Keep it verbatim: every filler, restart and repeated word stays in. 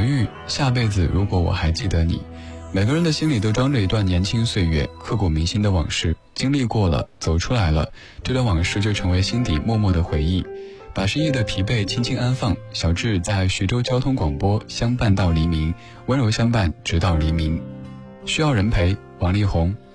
马玉，下辈子如果我还记得你。每个人的心里都装着一段年轻岁月，刻骨铭心的往事，经历过了，走出来了，这段往事就成为心底默默的回忆。把失意的疲惫轻轻安放，小智在徐州交通广播相伴到黎明，温柔相伴直到黎明。需要人陪，王力宏。